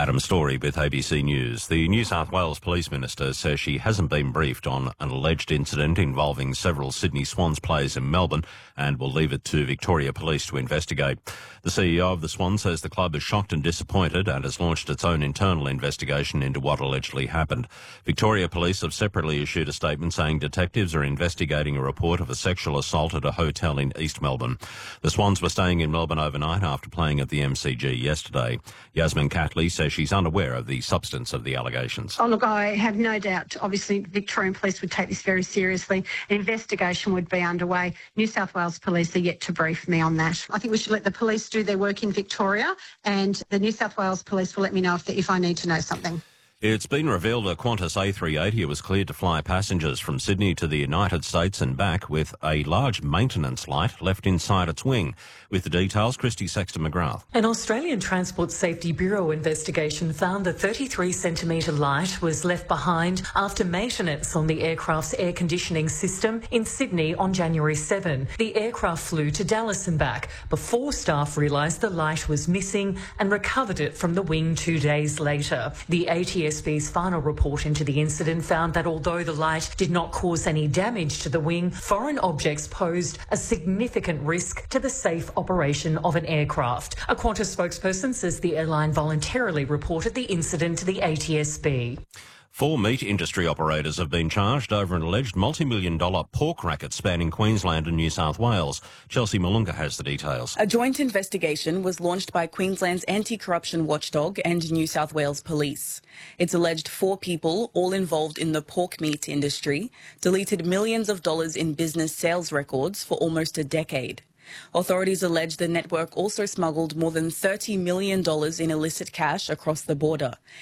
Adam Story with ABC News. The New South Wales Police Minister says she hasn't been briefed on an alleged incident involving several Sydney Swans players in Melbourne and will leave it to Victoria Police to investigate. The CEO of the Swans says the club is shocked and disappointed and has launched its own internal investigation into what allegedly happened. Victoria Police have separately issued a statement saying detectives are investigating a report of a sexual assault at a hotel in East Melbourne. The Swans were staying in Melbourne overnight after playing at the MCG yesterday. Yasmin Catley says she's unaware of the substance of the allegations. Oh, look, I have no doubt, obviously, Victorian Police would take this very seriously. An investigation would be underway. New South Wales Police are yet to brief me on that. I think we should let the police do their work in Victoria, and the New South Wales Police will let me know if I need to know something. It's been revealed a Qantas A380 was cleared to fly passengers from Sydney to the United States and back with a large maintenance light left inside its wing. With the details, Christy Sexton-McGrath. An Australian Transport Safety Bureau investigation found the 33-centimetre light was left behind after maintenance on the aircraft's air conditioning system in Sydney on January 7. The aircraft flew to Dallas and back before staff realised the light was missing and recovered it from the wing 2 days later. The ATSB's final report into the incident found that although the light did not cause any damage to the wing, foreign objects posed a significant risk to the safe operation of an aircraft. A Qantas spokesperson says the airline voluntarily reported the incident to the ATSB. 4 meat industry operators have been charged over an alleged multi-million-dollar pork racket spanning Queensland and New South Wales. Chelsea Malunga has the details. A joint investigation was launched by Queensland's anti-corruption watchdog and New South Wales Police. It's alleged 4 people, all involved in the pork meat industry, deleted millions of dollars in business sales records for almost a decade. Authorities allege the network also smuggled more than $30 million in illicit cash across the border.